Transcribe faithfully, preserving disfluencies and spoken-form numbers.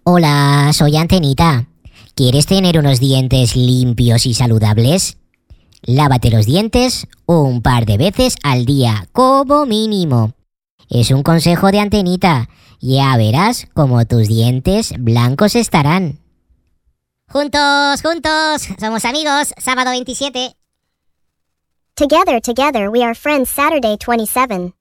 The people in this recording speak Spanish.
Hola, soy Antenita. ¿Quieres tener unos dientes limpios y saludables? Lávate los dientes un par de veces al día, como mínimo. Es un consejo de Antenita. Ya verás cómo tus dientes blancos estarán. Juntos, juntos, somos amigos, sábado veintisiete. Together, together, we are friends, Saturday twenty-seven.